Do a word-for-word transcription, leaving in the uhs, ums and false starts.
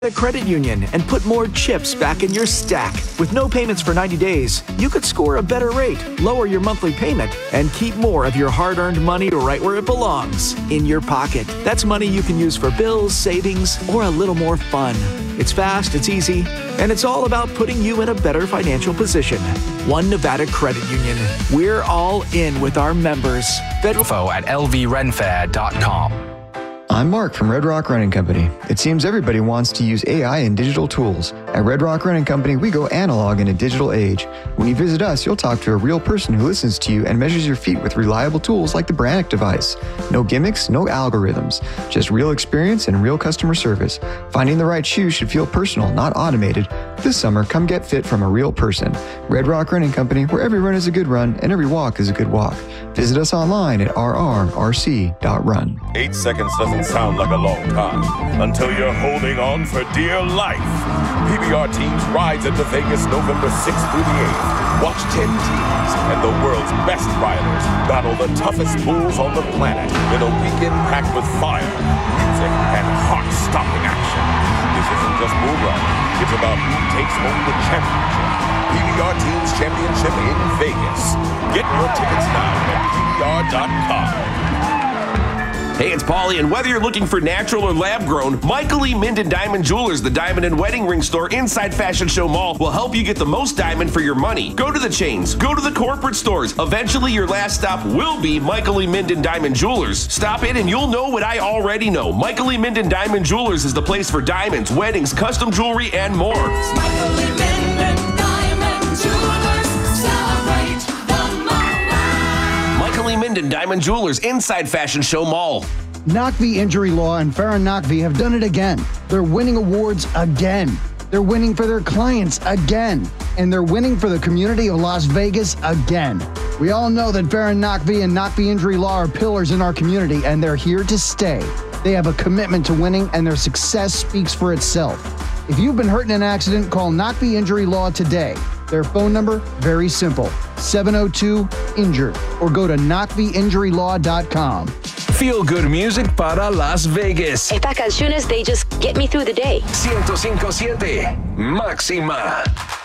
a credit union and put more chips back in your stack. With no payments for ninety days, you could score a better rate, lower your monthly payment, and keep more of your hard-earned money right where it belongs, in your pocket. That's money you can use for bills, savings, or a little more fun. It's fast, it's easy, and it's all about putting you in a better financial position. One Nevada Credit Union. We're all in with our members. Info at L V renfair dot com. I'm Mark from Red Rock Running Company. It seems everybody wants to use A I and digital tools. At Red Rock Running Company, we go analog in a digital age. When you visit us, you'll talk to a real person who listens to you and measures your feet with reliable tools like the Brannock device. No gimmicks, no algorithms, just real experience and real customer service. Finding the right shoe should feel personal, not automated. This summer, come get fit from a real person. Red Rock Running Company, where every run is a good run and every walk is a good walk. Visit us online at r r r c dot run. Eight seconds doesn't sound like a long time until you're holding on for dear life. P B R Teams rides into Vegas November sixth through the eighth. Watch ten teams and the world's best riders battle the toughest bulls on the planet in a weekend packed with fire, music, and heart-stopping action. This isn't just bull riding. It's about who takes home the championship. P B R Teams Championship in Vegas. Get your tickets now at P B R dot com. Hey, it's Paulie, and whether you're looking for natural or lab-grown, Michael E. Minden Diamond Jewelers, the diamond and wedding ring store inside Fashion Show Mall, will help you get the most diamond for your money. Go to the chains. Go to the corporate stores. Eventually, your last stop will be Michael E. Minden Diamond Jewelers. Stop in and you'll know what I already know. Michael E. Minden Diamond Jewelers is the place for diamonds, weddings, custom jewelry, and more. Michael E. Minden Diamond Jewelers, celebrate the moment. Michael E. Minden Diamond Jewelers inside Fashion Show Mall. Knockvy Injury Law and Farron Knockvy have done it again. They're winning awards again. They're winning for their clients again. And they're winning for the community of Las Vegas again. We all know that Farron Knockvy and Knockvy Injury Law are pillars in our community, and they're here to stay. They have a commitment to winning, and their success speaks for itself. If you've been hurt in an accident, call Knockvy Injury Law today. Their phone number, very simple, seven oh two, injured, or go to knockvy injury law dot com. Feel good music para Las Vegas. Estas canciones, they just get me through the day. one oh five point siete Máxima.